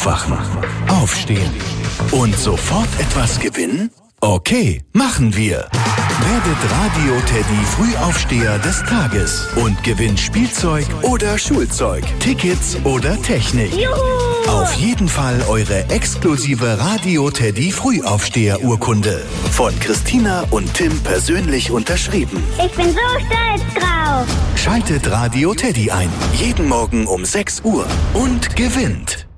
Aufwachen, Aufstehen und sofort etwas gewinnen? Okay, machen wir. Werdet Radio Teddy Frühaufsteher des Tages und gewinnt Spielzeug oder Schulzeug, Tickets oder Technik. Juhu! Auf jeden Fall eure exklusive Radio Teddy Frühaufsteher-Urkunde. Von Christina und Tim persönlich unterschrieben. Ich bin so stolz drauf. Schaltet Radio Teddy ein. Jeden Morgen um 6 Uhr und gewinnt.